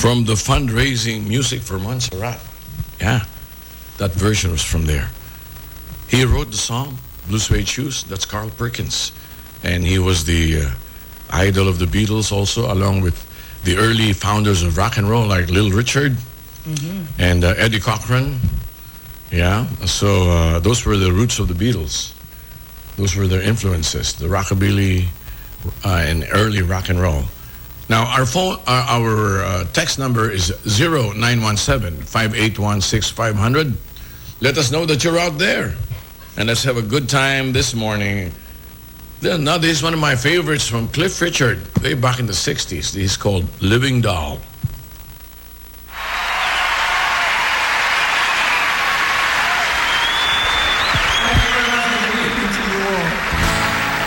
from the fundraising music for Montserrat. Yeah, that version was from there. He wrote the song, Blue Suede Shoes. That's Carl Perkins. And he was the idol of the Beatles also, along with the early founders of rock and roll like Little Richard and Eddie Cochran. Yeah, so those were the roots of the Beatles. Those were their influences, the rockabilly and early rock and roll. Now, our text number is 0917-581-6500. Let us know that you're out there. And let's have a good time this morning. Now, this is one of my favorites from Cliff Richard, way back in the 60s. He's called Living Doll.